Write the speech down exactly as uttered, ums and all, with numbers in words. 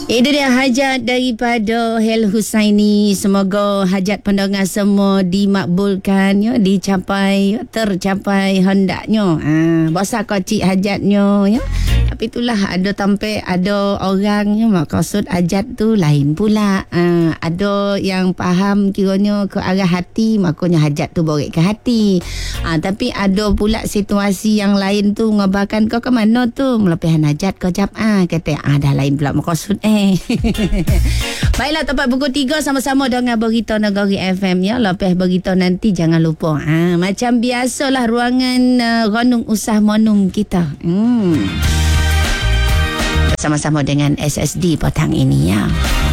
Itu dia hajat daripada Hel Husaini. Semoga hajat pendengar semua dimakbulkan, ya, dicapai, tercapai hendaknya. Ha, besar kecil hajatnya, ya. Tapi itulah ada tampai ada orang yang maksud hajat tu lain pula. Ha, ada yang faham kiranya ke arah hati, makanya hajat tu borek ke hati. Ha, tapi ada pula situasi yang lain tu ngabarkan kau ke mana tu melebihan hajat kau jap ah kata ah dah lain pula maksud eh. Baiklah, tempat pukul tiga sama-sama dengan Berita Negeri F M, ya. Lepas berita nanti jangan lupa ha, macam biasalah ruangan uh, Renung Usah Monung kita. Hmm. Sama-sama dengan S S D petang ini, ya.